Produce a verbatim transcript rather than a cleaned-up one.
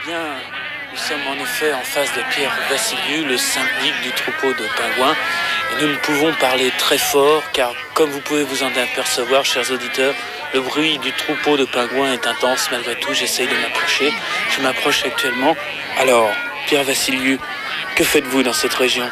bien, nous sommes en effet en face de Pierre Vassiliou, le syndic du troupeau de pingouins. Et nous ne pouvons parler très fort, car comme vous pouvez vous en apercevoir, chers auditeurs, le bruit du troupeau de pingouins est intense. Malgré tout, j'essaye de m'approcher. Je m'approche actuellement. Alors, Pierre Vassiliou, que faites-vous dans cette région ?